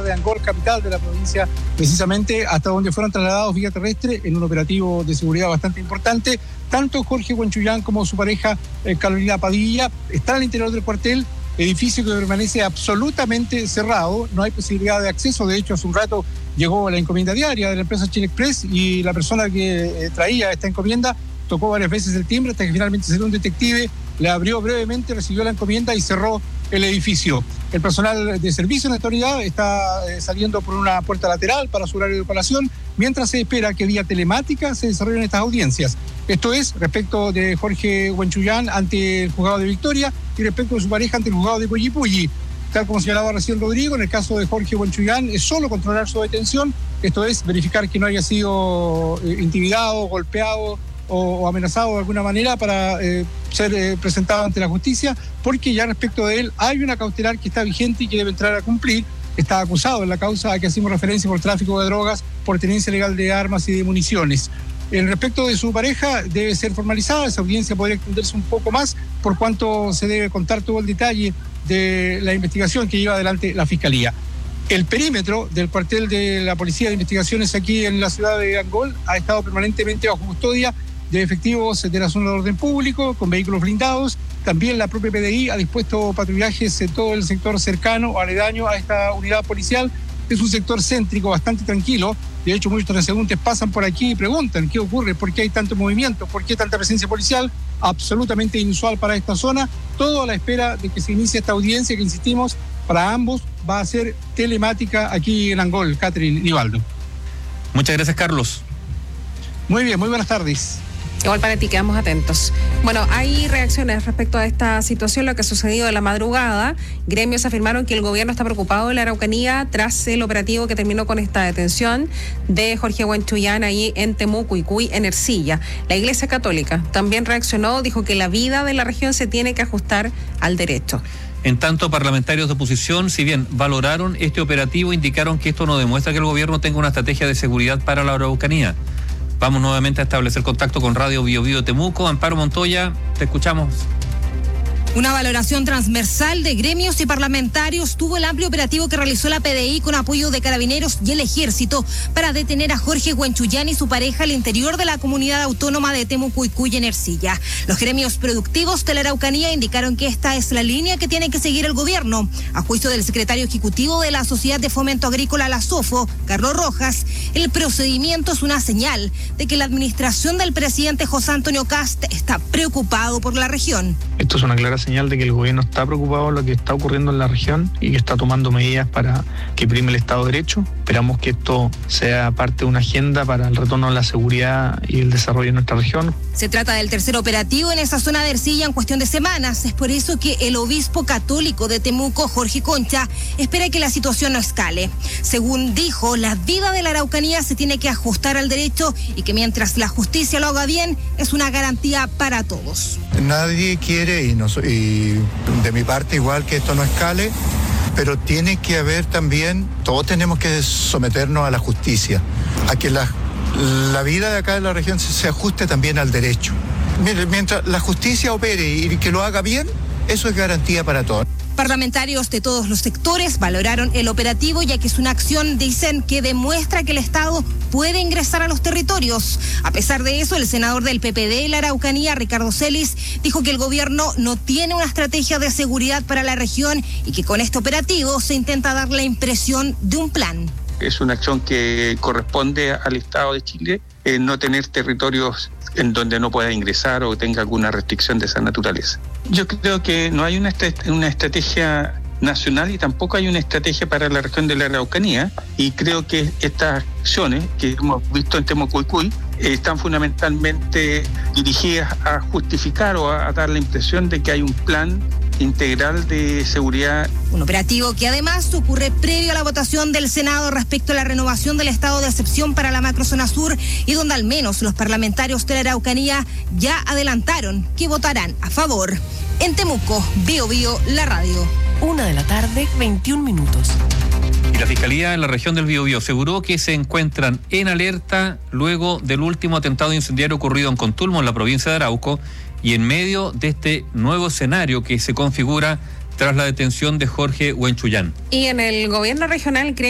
ciudad de Angol, capital de la provincia, precisamente hasta donde fueron trasladados vía terrestre en un operativo de seguridad bastante importante. Tanto Jorge Huanchuyán como su pareja Carolina Padilla están al interior del cuartel, edificio que permanece absolutamente cerrado, no hay posibilidad de acceso. De hecho, hace un rato llegó la encomienda diaria de la empresa Chile Express y la persona que traía esta encomienda tocó varias veces el timbre hasta que finalmente salió un detective, le abrió brevemente, recibió la encomienda y cerró el edificio. El personal de servicio en la autoridad está saliendo por una puerta lateral para su horario de operación, mientras se espera que vía telemática se desarrollen estas audiencias. Esto es respecto de Jorge Huanchuyán ante el juzgado de Victoria y respecto de su pareja ante el juzgado de Coyipulli. Tal como señalaba recién Rodrigo, en el caso de Jorge Huanchuyán es solo controlar su detención, esto es verificar que no haya sido intimidado, golpeado o amenazado de alguna manera para ser presentado ante la justicia, porque ya respecto de él hay una cautelar que está vigente y que debe entrar a cumplir. Está acusado en la causa a que hacemos referencia por tráfico de drogas, por tenencia ilegal de armas y de municiones. En respecto de su pareja, debe ser formalizada, esa audiencia podría extenderse un poco más, por cuanto se debe contar todo el detalle de la investigación que lleva adelante la Fiscalía. El perímetro del cuartel de la Policía de Investigaciones aquí en la ciudad de Angol ha estado permanentemente bajo custodia de efectivos de la zona de orden público, con vehículos blindados. También la propia PDI ha dispuesto patrullajes en todo el sector cercano o aledaño a esta unidad policial. Es un sector céntrico, bastante tranquilo. De hecho, muchos transeúntes pasan por aquí y preguntan qué ocurre, por qué hay tanto movimiento, por qué tanta presencia policial, absolutamente inusual para esta zona. Todo a la espera de que se inicie esta audiencia que, insistimos, para ambos va a ser telemática aquí en Angol, Catherine y Valdo. Muchas gracias, Carlos. Muy bien, muy buenas tardes. Igual para ti, quedamos atentos. Bueno, hay reacciones respecto a esta situación, lo que ha sucedido en la madrugada. Gremios afirmaron que el gobierno está preocupado de la Araucanía tras el operativo que terminó con esta detención de Jorge Huanchuyán ahí en Temuco y Cuy, en Ercilla. La Iglesia Católica también reaccionó, dijo que la vida de la región se tiene que ajustar al derecho. En tanto, parlamentarios de oposición, si bien valoraron este operativo, indicaron que esto no demuestra que el gobierno tenga una estrategia de seguridad para la Araucanía. Vamos nuevamente a establecer contacto con Radio Bio Bio Temuco. Amparo Montoya, te escuchamos. Una valoración transversal de gremios y parlamentarios tuvo el amplio operativo que realizó la PDI con apoyo de Carabineros y el Ejército para detener a Jorge Huanchuyán y su pareja al interior de la comunidad autónoma de Temuco y Cuy, en Ercilla. Los gremios productivos de la Araucanía indicaron que esta es la línea que tiene que seguir el gobierno. A juicio del secretario ejecutivo de la Sociedad de Fomento Agrícola, la SOFO, Carlos Rojas, el procedimiento es una señal de que la administración del presidente José Antonio Kast está preocupado por la región. Esto es una clara señal de que el gobierno está preocupado por lo que está ocurriendo en la región y que está tomando medidas para que prime el Estado de Derecho. Esperamos que esto sea parte de una agenda para el retorno a la seguridad y el desarrollo de nuestra región. Se trata del tercer operativo en esa zona de Ercilla en cuestión de semanas. Es por eso que el obispo católico de Temuco, Jorge Concha, espera que la situación no escale. Según dijo, la vida de la Araucanía se tiene que ajustar al derecho y que mientras la justicia lo haga bien, es una garantía para todos. Nadie quiere, y de mi parte igual, que esto no escale, pero tiene que haber también, todos tenemos que someternos a la justicia, a que la vida de acá de la región se ajuste también al derecho. Mientras la justicia opere y que lo haga bien, eso es garantía para todos. Parlamentarios de todos los sectores valoraron el operativo, ya que es una acción, dicen, que demuestra que el Estado puede ingresar a los territorios. A pesar de eso, el senador del PPD de la Araucanía, Ricardo Celis, dijo que el gobierno no tiene una estrategia de seguridad para la región y que con este operativo se intenta dar la impresión de un plan. Es una acción que corresponde al Estado de Chile, no tener territorios en donde no pueda ingresar o tenga alguna restricción de esa naturaleza. Yo creo que no hay una estrategia nacional y tampoco hay una estrategia para la región de la Araucanía, y creo que estas acciones que hemos visto en Temuco y Cuy están fundamentalmente dirigidas a justificar o a dar la impresión de que hay un plan integral de seguridad. Un operativo que además ocurre previo a la votación del Senado respecto a la renovación del estado de excepción para la macrozona sur, y donde al menos los parlamentarios de la Araucanía ya adelantaron que votarán a favor. En Temuco, Bio Bio, la radio. 1:21 p.m. Y la Fiscalía en la región del Biobío aseguró que se encuentran en alerta luego del último atentado incendiario ocurrido en Contulmo, en la provincia de Arauco, y en medio de este nuevo escenario que se configura tras la detención de Jorge Huanchuyán. Y en el gobierno regional